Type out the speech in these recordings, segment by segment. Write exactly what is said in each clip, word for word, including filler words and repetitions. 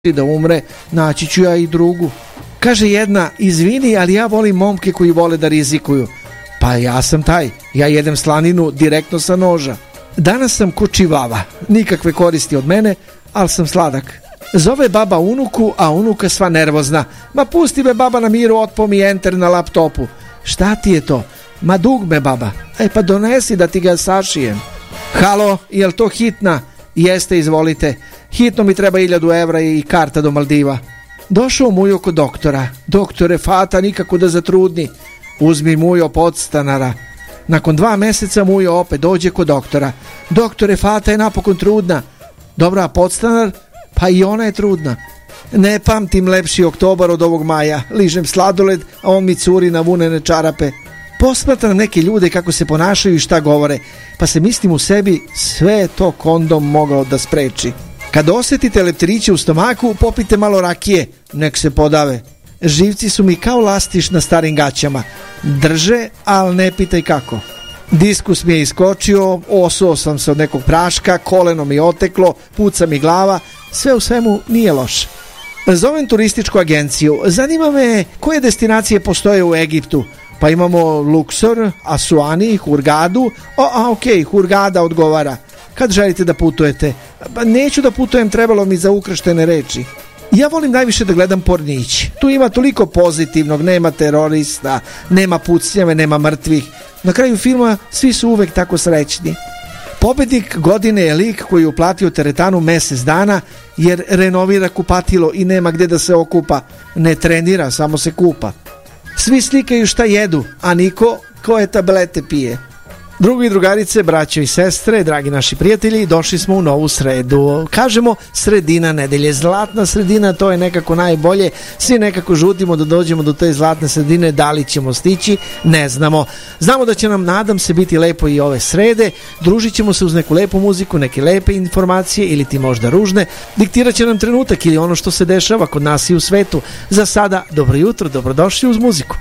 da umre, naći ću ja i drugu. Kaže jedna, izvini, ali ja volim momke koji vole da rizikuju. Pa ja sam taj, ja jedem slaninu direktno sa noža. Danas sam ko čivava, nikakve koristi od mene, ali sam sladak. Zove baba unuku, a unuka sva nervozna. Ma pusti me baba na miru, otpo mi enter na laptopu. Šta ti je to? Ma dugme baba. E pa donesi da ti ga sašijem. Halo, jel to hitna? Jeste, izvolite. Hitno mi treba hiljadu evra i karta do Maldiva. Došao Mujo kod doktora. Doktore, fata nikako da zatrudni. Uzmi Mujo podstanara. Nakon dva meseca Mujo opet dođe kod doktora. Doktore, fata je napokon trudna. Dobra, podstanar? Pa i ona je trudna. Ne pamtim lepši oktobar od ovog maja. Ližem sladoled, a on mi curi na vunene čarape. Posmatram neke ljude kako se ponašaju i šta govore, pa se mislim u sebi, sve je to kondom mogao da spreči. Kad osjetite leptiriće u stomaku, popite malo rakije, nek se podave. Živci su mi kao lastiš na starim gaćama. Drže, ali ne pitaj kako. Diskus mi je iskočio, osuo sam se od nekog praška, koleno mi oteklo, puca mi glava, sve u svemu nije loše. Zovem turističku agenciju, zanima me koje destinacije postoje u Egiptu. Pa imamo Luksor, Asuani, Hurgadu. O, a ok, Hurgada odgovara. Kad želite da putujete? Pa neću da putujem, trebalo mi za ukrštene reči. Ja volim najviše da gledam pornić. Tu ima toliko pozitivnog, nema terorista, nema pucnjave, nema mrtvih. Na kraju filma svi su uvek tako srećni. Pobednik godine je lik koji je uplatio teretanu mesec dana jer renovira kupatilo i nema gde da se okupa. Ne trenira, samo se kupa. Svi slikaju šta jedu, a niko koje tablete pije. Drugi i drugarice, braćo i sestre, dragi naši prijatelji, došli smo u novu sredu. Kažemo sredina nedelje, zlatna sredina, to je nekako najbolje. Svi nekako žudimo da dođemo do te zlatne sredine, da li ćemo stići, ne znamo. Znamo da će nam, nadam se, biti lepo i ove srede. Družit ćemo se uz neku lepu muziku, neke lepe informacije ili ti možda ružne. Diktirat će nam trenutak ili ono što se dešava kod nas i u svetu. Za sada, dobro jutro, dobrodošli uz muziku.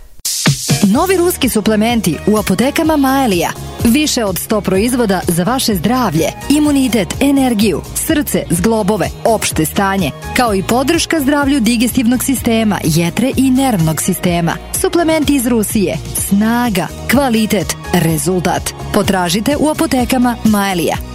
Novi ruski suplementi u apotekama Maelija. Više od sto proizvoda za vaše zdravlje, imunitet, energiju, srce, zglobove, opšte stanje, kao i podrška zdravlju digestivnog sistema, jetre i nervnog sistema. Suplementi iz Rusije. Snaga, kvalitet, rezultat. Potražite u apotekama Maelija.